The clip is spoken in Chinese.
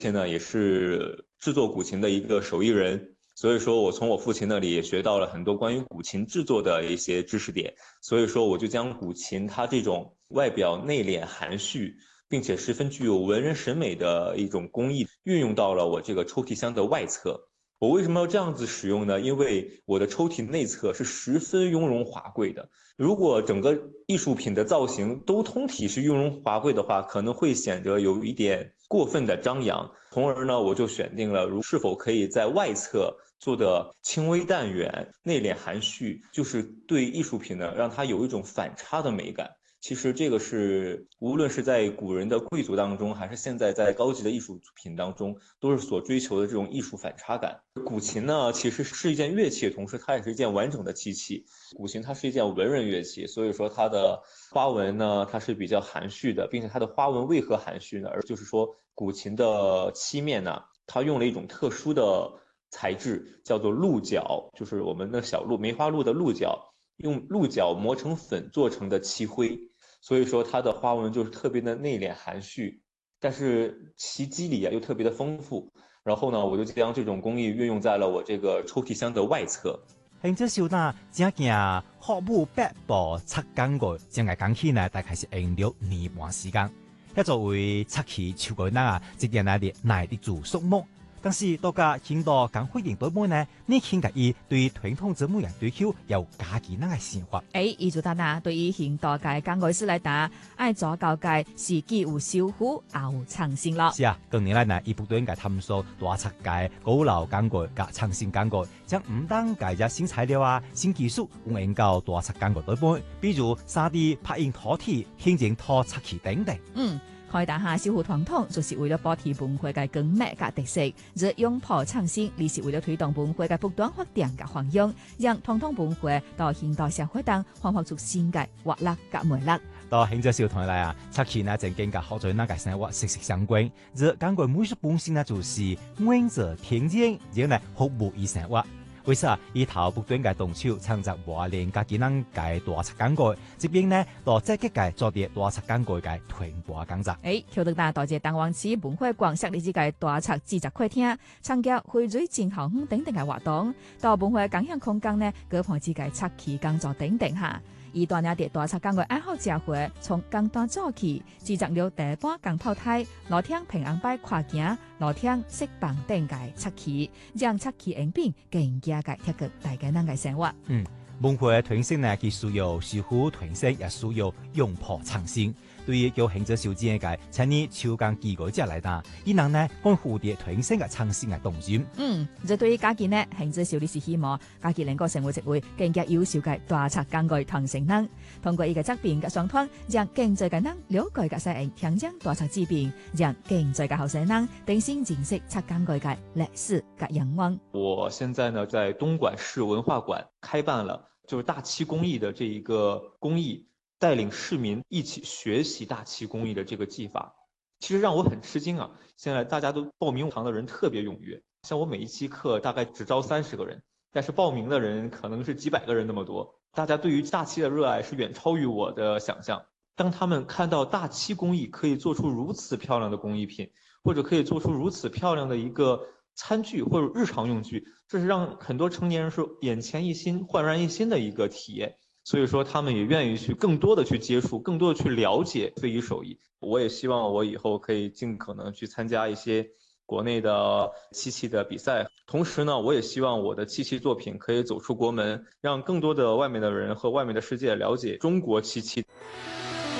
现在也是制作古琴的一个手艺人，所以说我从我父亲那里也学到了很多关于古琴制作的一些知识点，所以说我就将古琴它这种外表内敛含蓄，并且十分具有文人审美的一种工艺，运用到了我这个抽屉箱的外侧。我为什么要这样子使用呢？因为我的抽屉内侧是十分雍容华贵的。如果整个艺术品的造型都通体是雍容华贵的话，可能会显得有一点过分的张扬。从而呢，我就选定了是否可以在外侧做的轻微淡远、内敛含蓄，就是对艺术品呢，让它有一种反差的美感。其实这个是无论是在古人的贵族当中，还是现在在高级的艺术品当中，都是所追求的这种艺术反差感。古琴呢，其实是一件乐器，同时它也是一件完整的器器。古琴它是一件文人乐器，所以说它的花纹呢，它是比较含蓄的，并且它的花纹为何含蓄呢？而就是说古琴的漆面呢，它用了一种特殊的材质，叫做鹿角，就是我们的小鹿梅花鹿的鹿角，用鹿角磨成粉做成的漆灰。所以说它的花纹就是特别的内敛含蓄，但是其肌理啊又特别的丰富。然后呢，我就将这种工艺运用在了我这个抽屉箱的外侧。 行这首呢，正件学舞八步擦钢具，正个讲起呢，大概是用了年半时间。要作为擦起手工人啊，这点来的耐得住数目。但是大家听到讲会员对妹呢，你听介伊对传统节目人追求有家己那个想法。 伊就答对于现代界工艺师来答，爱做教界是既有修复也有创新咯。 是啊，近年来呢，伊不断嘅探索大拆界、古老工具甲创新工具，将唔单介入新材料啊、新技術運用到大拆工具對本，比如3D 拍印土體、輕型土漆器等等。 開大下修復傳統，就是為了保持文化嘅根脈甲特色，而擁抱創新，而是為了推動文化嘅不斷發展甲發揚，讓傳統文化到現代社會當煥發出新嘅活力甲魅力。 到現在小團來啊，漆器呢正經甲學在那個生活息息相關，而感覺美術本身呢就是滿足天然，然後呢服務於生活。為啥伊頭不斷嘅動手創作磨練家己能嘅大漆工具，這邊呢到積極嘅做啲大漆工具嘅傳播工作。 橋德大謝東灣市文化館設立這個大漆製作會廳，參加匯水靜候園等等嘅活動，到文化共享空間呢，舉辦這個漆器工作等等下。伊帶領啲大漆工具愛好者會，從工單早起製作了地板鋼炮台、露天平安擺跨行、露天釋放等嘅漆器，讓漆器用品更加嘅貼近大家人嘅生活。 文化嘅傳承呢，既需要修復傳承，也需要擁抱創新。對於叫行者小姐嘅，請你超工機構者嚟打，伊能呢關蝴蝶傳承嘅創新嘅動靜。 這對於家己呢，行者小弟是希望家己能夠成為一位更加優秀嘅大漆工具傳承人。通過伊個作品嘅上傳，讓更多嘅人了解嘅世人聽講大漆制品，讓更多嘅後生人重新認識漆工具嘅歷史嘅陽光。 我現在呢，在東莞市文化館開辦了就是大漆工藝的這一個工藝，帶領市民一起學習大漆工藝的這個技法，其實讓我很吃驚啊！現在大家都報名堂的人特別踴躍，像我每一期課大概只招30個人，但是報名的人可能是幾百個人那麼多。大家對於大漆的熱愛是遠超於我的想象。當他們看到大漆工藝可以做出如此漂亮的工藝品，或者可以做出如此漂亮的一個餐具或者日常用具，這是讓很多成年人是眼前一新、煥然一新的一個體驗。所以說他們也願意去更多的去接觸，更多的去了解非遺手藝。我也希望我以後可以盡可能去參加一些國內的漆器的比賽，同時呢，我也希望我的漆器作品可以走出國門，讓更多的外面的人和外面的世界了解中國漆器。